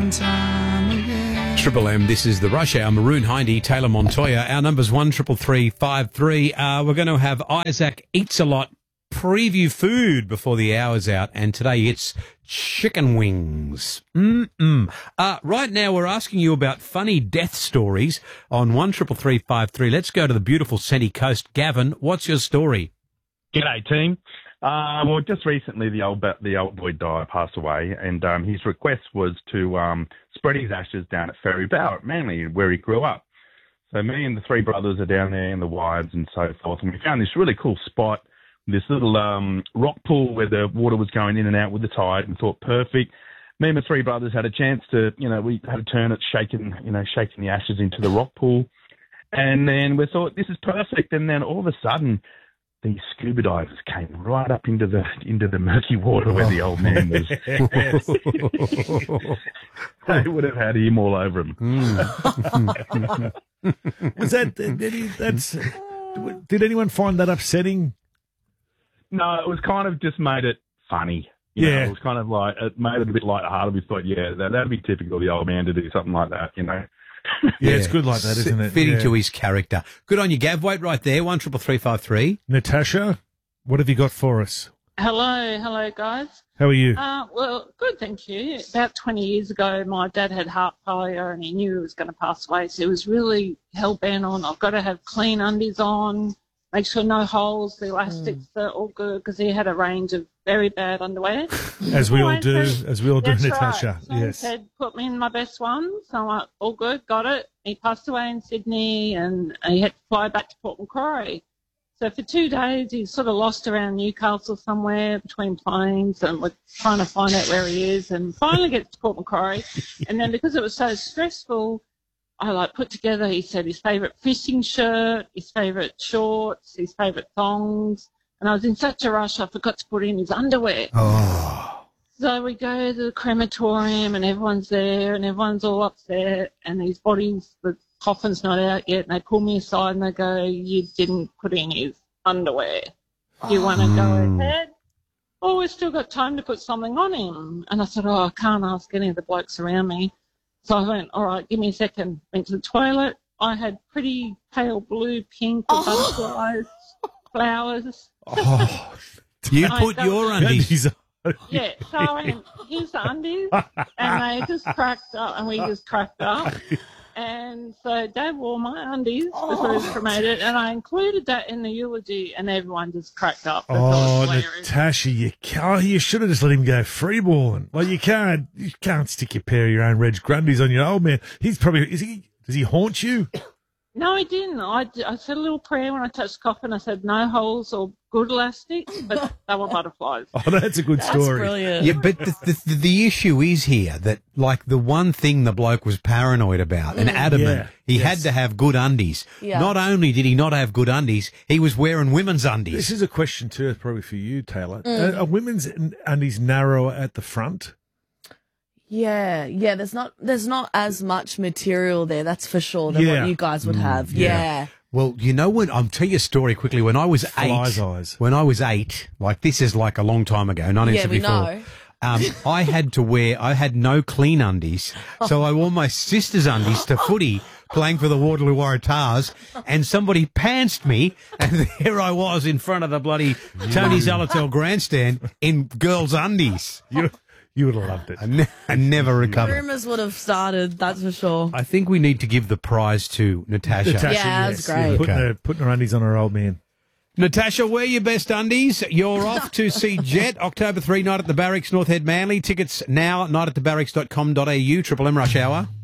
time again. Triple M, this is the Rush Hour. Maroon Hindy, Taylor Montoya. Our number's 133353. We're going to have Isaac Eats a Lot preview food before the hour's out, and today it's chicken wings. Right now we're asking you about funny death stories on 133353. Let's go to the beautiful Sunny Coast. Gavin, what's your story? G'day, team. Well, just recently the old boy passed away, and his request was to spread his ashes down at Ferry Bower at Manly, where he grew up. So me and the three brothers are down there in the wives and so forth, and we found this really cool spot, this little rock pool where the water was going in and out with the tide, and thought perfect. Me and my three brothers had a chance to, we had a turn at shaking the ashes into the rock pool, and then we thought this is perfect, and then all of a sudden, these scuba divers came right up into the murky water where the old man was. They would have had him all over him. Was that? Did anyone find that upsetting? No, it was kind of just made it funny. It was kind of like it made it a bit lighthearted. We thought, that'd be typical of the old man to do something like that, Yeah, it's good like that, isn't it? Fitting to his character. Good on you, Gav. Wait right there, 133353. Natasha, what have you got for us? Hello, guys. How are you? Well, good, thank you. About 20 years ago, my dad had heart failure and he knew he was going to pass away, so he was really hell-bent on, I've got to have clean undies on, make sure no holes, the elastics are all good, because he had a range of very bad underwear. As we all do, Natasha. Right. So he said, put me in my best ones. So I'm like, all good, got it. He passed away in Sydney and he had to fly back to Port Macquarie. So for 2 days, he sort of lost around Newcastle somewhere between planes, and we're trying to find out where he is, and finally gets to Port Macquarie. And then because it was so stressful, I put together, he said, his favourite fishing shirt, his favourite shorts, his favourite thongs. And I was in such a rush, I forgot to put in his underwear. Oh. So we go to the crematorium and everyone's there and everyone's all upset and his body's, the coffin's not out yet. And they pull me aside and they go, you didn't put in his underwear. Do you want to go ahead? Oh, we've still got time to put something on him. And I said, I can't ask any of the blokes around me. So I went, all right, give me a second. Went to the toilet. I had pretty pale blue, pink, butterflies, flowers. Oh, you put your undies. Yeah, so I went, here's the undies. And they just cracked up, and we just cracked up. And so Dad wore my undies before he was cremated, and I included that in the eulogy, and everyone just cracked up. Natasha, you should have just let him go freeballing. Well, you can't stick your pair of your own Reg Grundies on your old man. Does he haunt you? No, he didn't. I said a little prayer when I touched the coffin. I said no holes or good elastics, but they were butterflies. Oh, that's a good story. That's brilliant. Yeah, but the issue is here that, the one thing the bloke was paranoid about and adamant, he had to have good undies. Yeah. Not only did he not have good undies, he was wearing women's undies. This is a question, too, probably for you, Taylor. Are women's undies narrower at the front? Yeah. There's not as much material there, that's for sure, than what you guys would have. Yeah. Well, you know what? I'll tell you a story quickly. When I was Fly's eyes. When I was 8, this is a long time ago, 1974. Yeah, we know. I had no clean undies, so I wore my sister's undies to footy playing for the Waterloo Waratahs, and somebody pantsed me, and there I was in front of the bloody Tony Zalatel grandstand in girls' undies. You would have loved it. I never recovered. Rumours would have started, that's for sure. I think we need to give the prize to Natasha. Yeah, that's great. Putting her undies on her old man. Natasha, wear your best undies. You're off to see Jet, October 3, night at the Barracks, North Head Manly. Tickets now, nightatthebarracks.com.au, Triple M Rush Hour.